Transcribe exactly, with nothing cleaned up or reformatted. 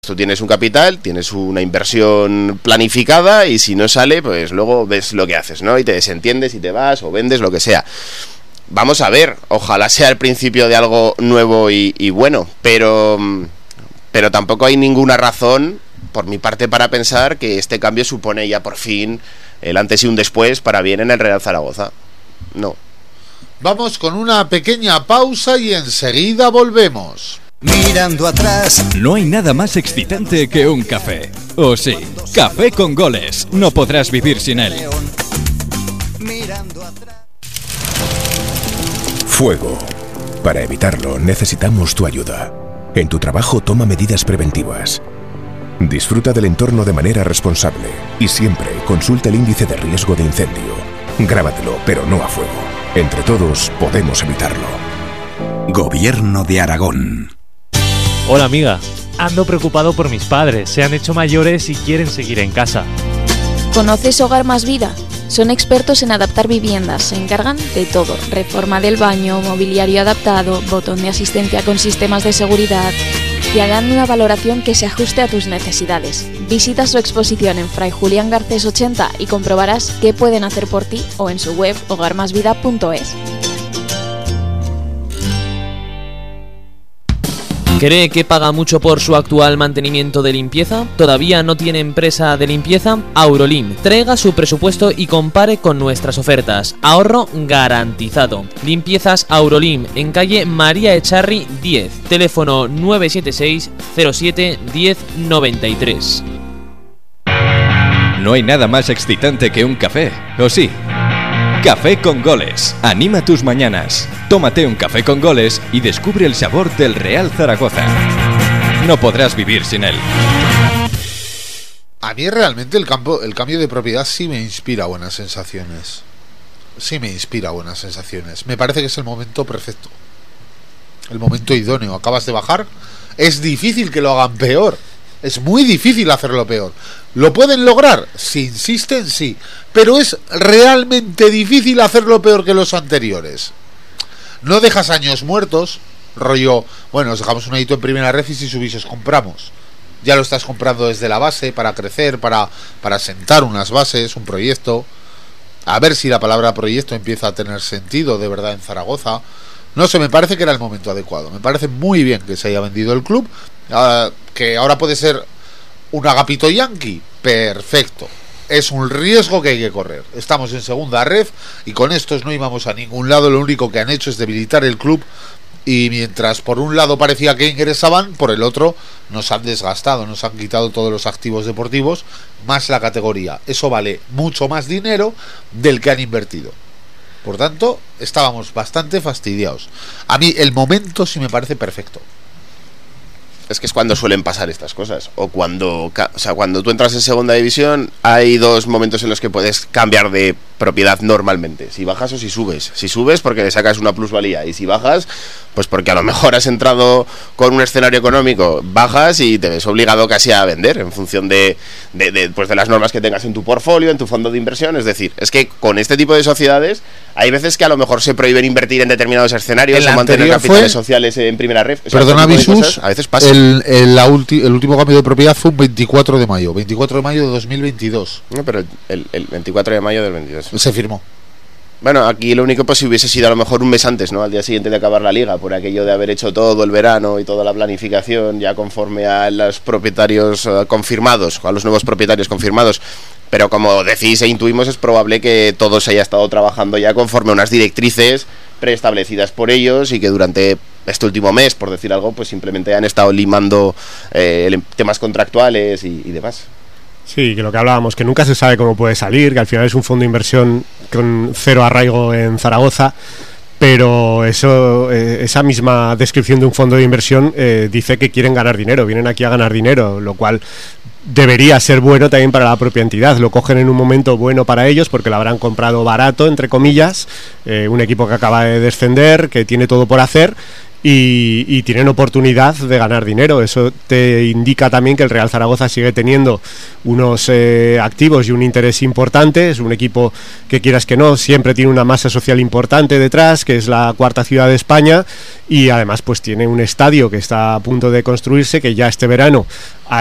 Tú tienes un capital, tienes una inversión planificada y si no sale, pues luego ves lo que haces, ¿no? Y te desentiendes y te vas o vendes, lo que sea. Vamos a ver, ojalá sea el principio de algo nuevo y, y bueno, pero, pero tampoco hay ninguna razón, por mi parte, para pensar que este cambio supone ya por fin el antes y un después para bien en el Real Zaragoza. No. Vamos con una pequeña pausa y enseguida volvemos. Mirando atrás. No hay nada más excitante que un café. ¿O sí? Café con goles. No podrás vivir sin él. Mirando atrás. Fuego. Para evitarlo necesitamos tu ayuda. En tu trabajo toma medidas preventivas. Disfruta del entorno de manera responsable y siempre consulta el índice de riesgo de incendio. Grábatelo, pero no a fuego. Entre todos podemos evitarlo. Gobierno de Aragón. Hola amiga, ando preocupado por mis padres, se han hecho mayores y quieren seguir en casa. ¿Conoces Hogar Más Vida? Son expertos en adaptar viviendas, se encargan de todo, reforma del baño, mobiliario adaptado, botón de asistencia con sistemas de seguridad. Te harán una valoración que se ajuste a tus necesidades. Visita su exposición en Fray Julián Garcés ochenta y comprobarás qué pueden hacer por ti o en su web hogar más vida punto es. ¿Cree que paga mucho por su actual mantenimiento de limpieza? ¿Todavía no tiene empresa de limpieza? Aurolim. Traiga su presupuesto y compare con nuestras ofertas. Ahorro garantizado. Limpiezas Aurolim en calle María Echarri diez. Teléfono nueve siete seis cero siete uno cero nueve tres. No hay nada más excitante que un café. ¿O sí? Café con goles. Anima tus mañanas. Tómate un café con goles y descubre el sabor del Real Zaragoza. No podrás vivir sin él. A mí realmente el, campo, el cambio de propiedad sí me inspira buenas sensaciones. Sí me inspira buenas sensaciones. Me parece que es el momento perfecto. El momento idóneo. Acabas de bajar. Es difícil que lo hagan peor. Es muy difícil hacerlo peor. ¿Lo pueden lograr? Si insisten, sí. Pero es realmente difícil hacerlo peor que los anteriores. No dejas años muertos, rollo, bueno, os dejamos un hito en primera red y si subís os compramos. Ya lo estás comprando desde la base para crecer, para, para sentar unas bases, un proyecto. A ver si la palabra proyecto empieza a tener sentido de verdad en Zaragoza. No sé, me parece que era el momento adecuado. Me parece muy bien que se haya vendido el club. Uh, que ahora puede ser un Agapito Yankee. Perfecto. Es un riesgo que hay que correr. Estamos en segunda red y con estos no íbamos a ningún lado. Lo único que han hecho es debilitar el club. Y mientras por un lado parecía que ingresaban, por el otro nos han desgastado, nos han quitado todos los activos deportivos, más la categoría. Eso vale mucho más dinero del que han invertido. Por tanto, estábamos bastante fastidiados. A mí el momento sí me parece perfecto. Es que es cuando suelen pasar estas cosas. O cuando, o sea, cuando tú entras en segunda división, hay dos momentos en los que puedes cambiar de propiedad normalmente. Si bajas o si subes. Si subes porque le sacas una plusvalía. Y si bajas, pues porque a lo mejor has entrado con un escenario económico, bajas y te ves obligado casi a vender en función de, de, de, pues de las normas que tengas en tu portfolio, en tu fondo de inversión. Es decir, es que con este tipo de sociedades hay veces que a lo mejor se prohíben invertir en determinados escenarios o mantener capitales sociales en primera red. O sea, perdona, Visus, a veces pasa. El, el, la ulti, el último cambio de propiedad fue un veinticuatro de mayo. veinticuatro de mayo de dos mil veintidós. No, pero el, el veinticuatro de mayo del veintidós. Se firmó. Bueno, aquí lo único pues si hubiese sido a lo mejor un mes antes, ¿no? Al día siguiente de acabar la liga, por aquello de haber hecho todo el verano y toda la planificación ya conforme a los propietarios uh, confirmados, a los nuevos propietarios confirmados. Pero como decís e intuimos, es probable que todo se haya estado trabajando ya conforme a unas directrices preestablecidas por ellos y que durante este último mes, por decir algo, pues simplemente han estado limando eh, temas contractuales y, y demás. Sí, que lo que hablábamos, que nunca se sabe cómo puede salir, que al final es un fondo de inversión con cero arraigo en Zaragoza, pero eso, eh, esa misma descripción de un fondo de inversión eh, dice que quieren ganar dinero, vienen aquí a ganar dinero, lo cual debería ser bueno también para la propia entidad. Lo cogen en un momento bueno para ellos porque lo habrán comprado barato, entre comillas, eh, un equipo que acaba de descender, que tiene todo por hacer y, y tienen oportunidad de ganar dinero. Eso te indica también que el Real Zaragoza sigue teniendo unos eh, activos y un interés importante. Es un equipo que, quieras que no, siempre tiene una masa social importante detrás, que es la cuarta ciudad de España, y además pues tiene un estadio que está a punto de construirse, que ya este verano